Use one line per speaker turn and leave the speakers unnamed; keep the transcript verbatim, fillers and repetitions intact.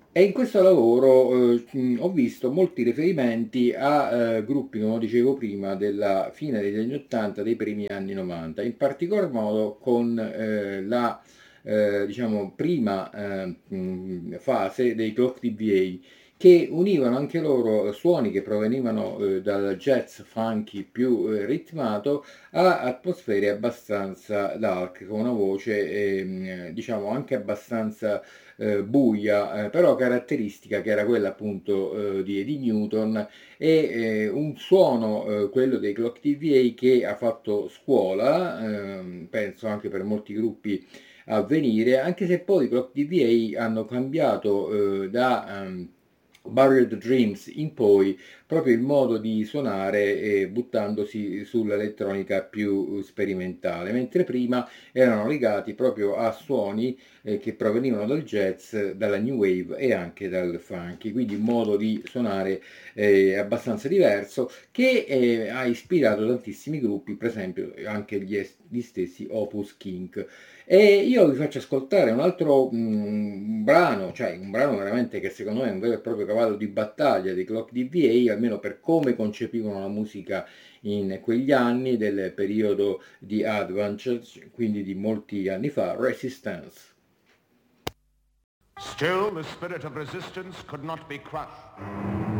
E in questo lavoro eh, mh, ho visto molti riferimenti a eh, gruppi, come dicevo prima, della fine degli anni ottanta, dei primi anni novanta, in particolar modo con eh, la eh, diciamo, prima eh, mh, fase dei Clock D V A, che univano anche loro suoni che provenivano eh, dal jazz funky più eh, ritmato a atmosfere abbastanza dark, con una voce ehm, diciamo anche abbastanza eh, buia, eh, però caratteristica, che era quella appunto eh, di Eddie Newton, e eh, un suono, eh, quello dei Clock D V A, che ha fatto scuola, ehm, penso anche per molti gruppi a venire, anche se poi i Clock D V A hanno cambiato eh, da ehm, Buried Dreams in poi proprio il modo di suonare, eh, buttandosi sull'elettronica più sperimentale, mentre prima erano legati proprio a suoni eh, che provenivano dal jazz, dalla new wave e anche dal funky, quindi un modo di suonare eh, abbastanza diverso, che eh, ha ispirato tantissimi gruppi, per esempio anche gli, es- gli stessi Opus Kink. E io vi faccio ascoltare un altro mm, brano, cioè un brano veramente che secondo me è un vero e proprio cavallo di battaglia di Clock D V A, almeno per come concepivano la musica in quegli anni, del periodo di Advantage, quindi di molti anni fa, Resistance.
Still, the spirit of resistance could not be crushed.